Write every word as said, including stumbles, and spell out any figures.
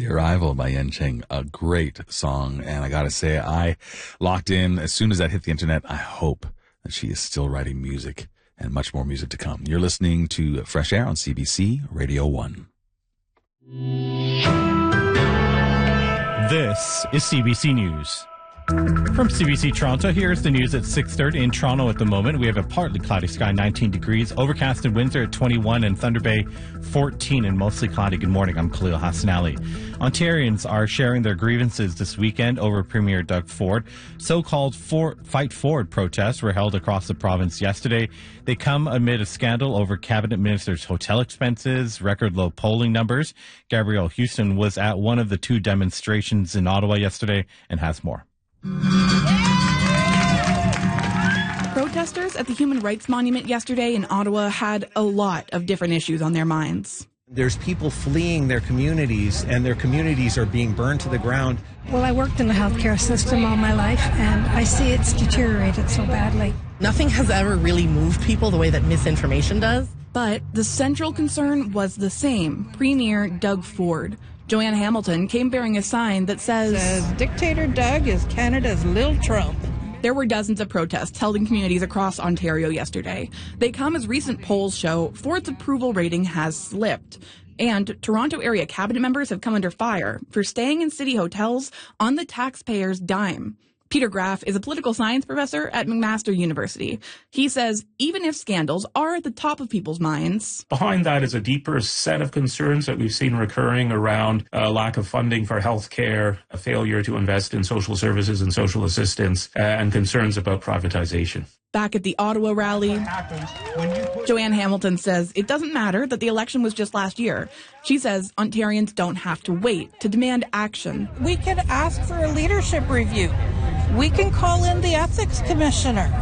The Arrival by Yen Cheng, a great song. And I got to say, I locked in as soon as that hit the internet. I hope that she is still writing music and much more music to come. You're listening to Fresh Air on C B C Radio one. This is C B C News. From C B C Toronto, here's the news at six thirty. In Toronto at the moment, we have a partly cloudy sky, nineteen degrees. Overcast in Windsor at twenty-one, and Thunder Bay, fourteen, and mostly cloudy. Good morning, I'm Khalil Hassanali. Ontarians are sharing their grievances this weekend over Premier Doug Ford. So-called For- Fight Ford protests were held across the province yesterday. They come amid a scandal over cabinet ministers' hotel expenses, record low polling numbers. Gabrielle Houston was at one of the two demonstrations in Ottawa yesterday and has more. Protesters at the Human Rights Monument yesterday in Ottawa had a lot of different issues on their minds. There's people fleeing their communities, and their communities are being burned to the ground. Well, I worked in the healthcare system all my life, and I see it's deteriorated so badly. Nothing has ever really moved people the way that misinformation does. But the central concern was the same, Premier Doug Ford. Joanne Hamilton came bearing a sign that says, says Dictator Doug is Canada's Lil Trump. There were dozens of protests held in communities across Ontario yesterday. They come as recent polls show Ford's approval rating has slipped. And Toronto area cabinet members have come under fire for staying in city hotels on the taxpayers' dime. Peter Graff is a political science professor at McMaster University. He says even if scandals are at the top of people's minds, behind that is a deeper set of concerns that we've seen recurring around a lack of funding for health care, a failure to invest in social services and social assistance, uh, and concerns about privatization. Back at the Ottawa rally, Joanne Hamilton says it doesn't matter that the election was just last year. She says Ontarians don't have to wait to demand action. We can ask for a leadership review. We can call in the ethics commissioner.